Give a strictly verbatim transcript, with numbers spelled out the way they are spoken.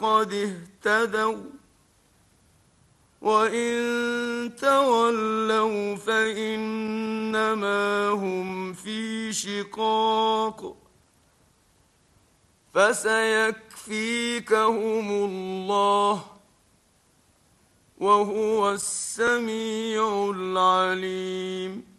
قد اهتدوا، وإن تولوا فإنما هم في شقاق، فسيكفيكهم الله وهو السميع العليم.